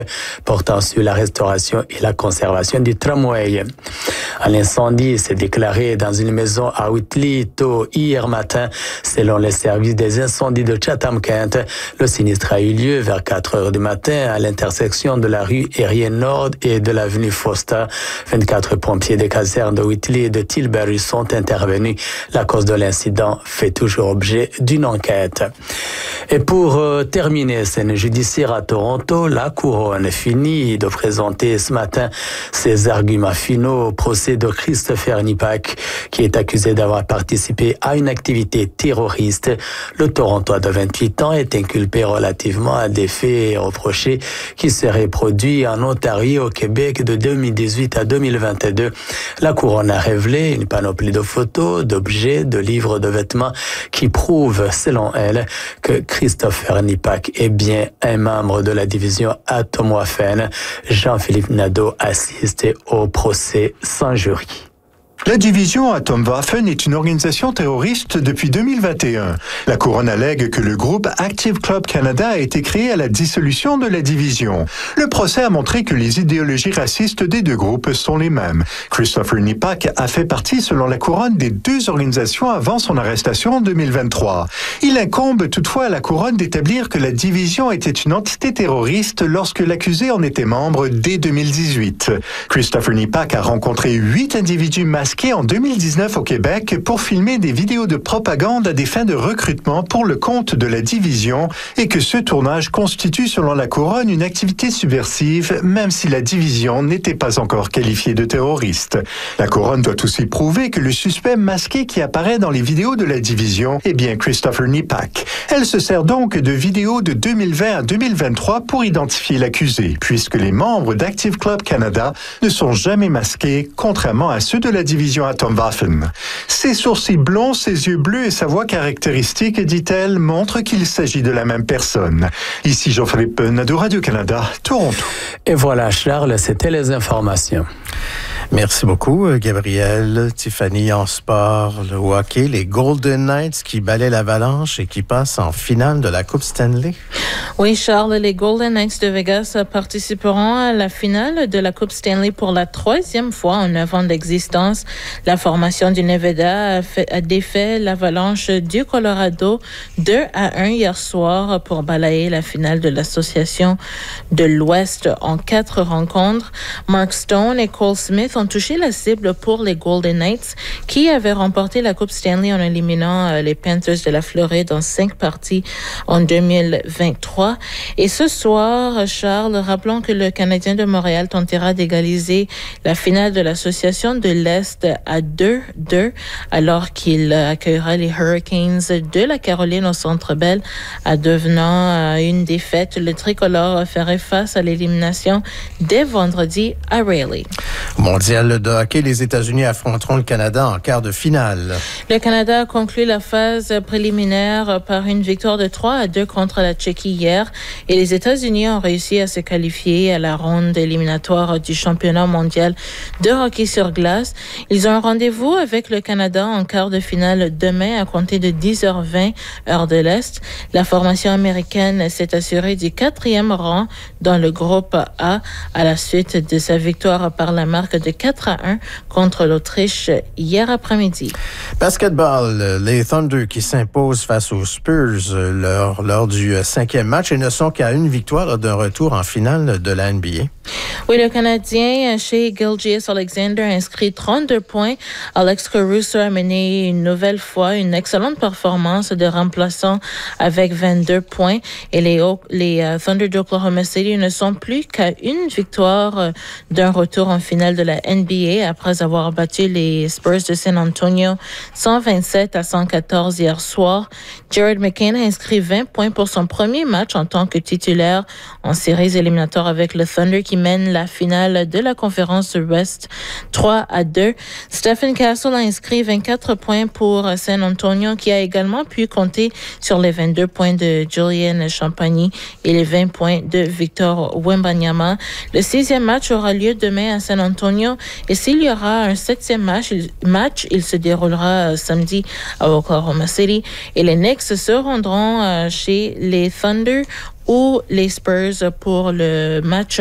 portant sur la restauration et la conservation du tramway. Un incendie s'est déclaré dans une maison à Whitley tôt hier matin. Selon les services des incendies de Chatham-Kent, le sinistre a eu lieu vers 4 heures du matin à l'intersection de la rue Erie Nord et de l'avenue Foster. 24 pompiers des casernes de Whitley et de Tilbury sont intervenus. La cause de l'incident fait toujours objet d'une enquête. Et pour terminer, scène judiciaire à Toronto, la couronne finit de présenter ce matin ses arguments finaux au procès de Christopher Nipak, qui est accusé d'avoir participé à une activité terroriste. Le Torontois de 28 ans est inculpé relativement à des faits reprochés qui seraient produits en Ontario, au Québec de 2018 à 2022. La couronne a révélé une panoplie de photos, d'objets, de livres, de vêtements qui prouvent, selon elle, que Christopher Nipak est bien un membre de la division Atomwaffen. Jean-Philippe Nadeau assiste au procès sans jury. La division Atomwaffen est une organisation terroriste depuis 2021. La couronne allègue que le groupe Active Club Canada a été créé à la dissolution de la division. Le procès a montré que les idéologies racistes des deux groupes sont les mêmes. Christopher Nipak a fait partie, selon la couronne, des deux organisations avant son arrestation en 2023. Il incombe toutefois à la couronne d'établir que la division était une entité terroriste lorsque l'accusé en était membre dès 2018. Christopher Nipak a rencontré 8 individus masqués en 2019 au Québec pour filmer des vidéos de propagande à des fins de recrutement pour le compte de la division et que ce tournage constitue, selon la couronne, une activité subversive, même si la division n'était pas encore qualifiée de terroriste. La couronne doit aussi prouver que le suspect masqué qui apparaît dans les vidéos de la division est bien Christopher Nipak. Elle se sert donc de vidéos de 2020 à 2023 pour identifier l'accusé, puisque les membres d'Active Club Canada ne sont jamais masqués, contrairement à ceux de la division Atomwaffen. Ses sourcils blonds, ses yeux bleus et sa voix caractéristique, dit-elle, montrent qu'il s'agit de la même personne. Ici Jean-Philippe Nadeau, Radio-Canada, Toronto. Et voilà, Charles, c'était les informations. Merci beaucoup, Gabriel. Tiffany, en sport, le hockey, les Golden Knights qui balaient l'Avalanche et qui passent en finale de la Coupe Stanley. Oui, Charles, les Golden Knights de Vegas participeront à la finale de la Coupe Stanley pour la 3e fois en 9 ans d'existence. La formation du Nevada a défait l'Avalanche du Colorado 2-1 hier soir pour balayer la finale de l'Association de l'Ouest en 4 rencontres. Mark Stone et Cole Smith ont touché la cible pour les Golden Knights qui avaient remporté la Coupe Stanley en éliminant les Panthers de la Floride en 5 parties en 2023. Et ce soir, Charles, rappelons que le Canadien de Montréal tentera d'égaliser la finale de l'Association de l'Est à 2-2 alors qu'il accueillera les Hurricanes de la Caroline au Centre Bell. À devenant une défaite, le tricolore ferait face à l'élimination dès vendredi à Raleigh. Mondial de hockey, les États-Unis affronteront le Canada en quart de finale. Le Canada a conclu la phase préliminaire par une victoire de 3-2 contre la Tchéquie hier et les États-Unis ont réussi à se qualifier à la ronde éliminatoire du championnat mondial de hockey sur glace. Ils ont un rendez-vous avec le Canada en quart de finale demain à compter de 10h20 heure de l'Est. La formation américaine s'est assurée du 4e rang dans le groupe A à la suite de sa victoire par la marque de 4-1 contre l'Autriche hier après-midi. Basketball, les Thunder qui s'imposent face aux Spurs lors du 5e match et ne sont qu'à une victoire d'un retour en finale de la NBA. Oui, le Canadien Shai Gilgeous-Alexander a inscrit 32 points. Alex Caruso a mené une nouvelle fois une excellente performance de remplaçant avec 22 points. Et les Thunder d'Oklahoma City ne sont plus qu'à une victoire d'un retour en finale de la NBA après avoir battu les Spurs de San Antonio 127-114 hier soir. Jared McCain a inscrit 20 points pour son premier match en tant que titulaire en séries éliminatoires avec le Thunder qui mène la la finale de la conférence Ouest 3-2. Stephen Castle a inscrit 24 points pour San Antonio, qui a également pu compter sur les 22 points de Julian Champagny et les 20 points de Victor Wembanyama. Le 6e match aura lieu demain à San Antonio, et s'il y aura un 7e match, il se déroulera samedi à Oklahoma City, et les Knicks se rendront chez les Thunder ou les Spurs pour le match